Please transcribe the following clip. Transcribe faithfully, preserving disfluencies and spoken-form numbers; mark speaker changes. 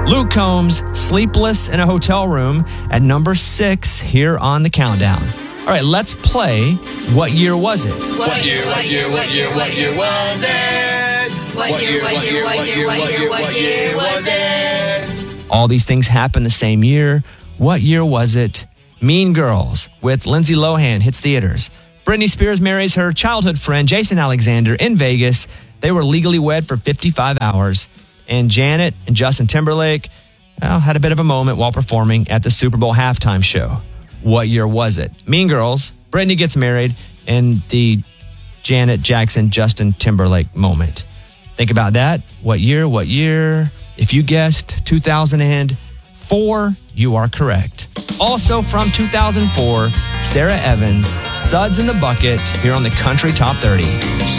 Speaker 1: Luke Combs, Sleepless in a Hotel Room at number six here on the countdown. All right, let's play What Year Was It?
Speaker 2: What year, what year, what year, what year was it? What year, what year, what year, what year, what year was it?
Speaker 1: All these things happened the same year. What year was it? Mean Girls with Lindsay Lohan hits theaters. Britney Spears marries her childhood friend Jason Alexander in Vegas. They were legally wed for fifty-five hours. And Janet and Justin Timberlake well, had a bit of a moment while performing at the Super Bowl halftime show. What year was it? Mean Girls, Britney gets married, and the Janet Jackson, Justin Timberlake moment. Think about that. What year? What year? If you guessed two thousand four, you are correct. Also from two thousand four, Sarah Evans, Suds in the Bucket, here on the Country Top thirty.